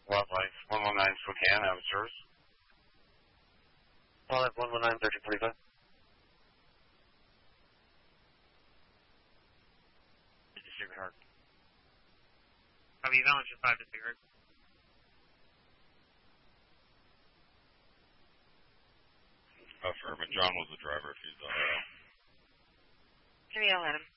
Wildlife 119 Spokane, I have a service. Wildlife 119, 1345. Disregard. Copy, Valentine 5 disregard. Affirmative. John was the driver if he's Give me all at him.